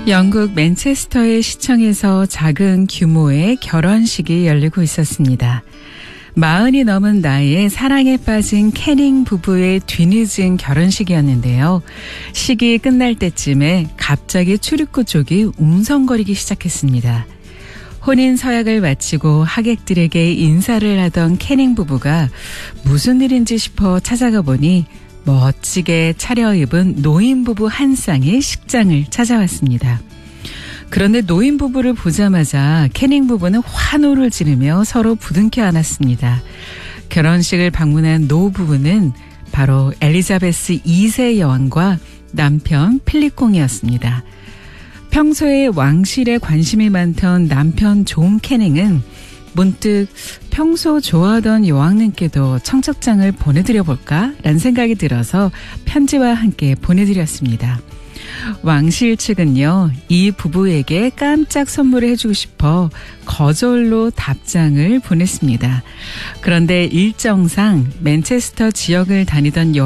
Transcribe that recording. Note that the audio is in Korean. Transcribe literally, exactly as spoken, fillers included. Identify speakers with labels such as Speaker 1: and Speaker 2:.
Speaker 1: 영국 맨체스터의 시청에서 작은 규모의 결혼식이 열리고 있었습니다. 마흔이 넘은 나이에 사랑에 빠진 캐닝 부부의 뒤늦은 결혼식이었는데요. 식이 끝날 때쯤에 갑자기 출입구 쪽이 웅성거리기 시작했습니다. 혼인 서약을 마치고 하객들에게 인사를 하던 캐닝 부부가 무슨 일인지 싶어 찾아가 보니 멋지게 차려입은 노인부부 한 쌍이 식장을 찾아왔습니다. 그런데 노인부부를 보자마자 캐닝 부부는 환호를 지르며 서로 부둥켜 안았습니다. 결혼식을 방문한 노부부는 바로 엘리자베스 이 세 여왕과 남편 필립 공이었습니다. 평소에 왕실에 관심이 많던 남편 존 캐닝은 문득 평소 좋아하던 여왕님께도 청첩장을 보내드려볼까? 라는 생각이 들어서 편지와 함께 보내드렸습니다. 왕실 측은요, 이 부부에게 깜짝 선물을 해주고 싶어 거절로 답장을 보냈습니다. 그런데 일정상 맨체스터 지역을 다니던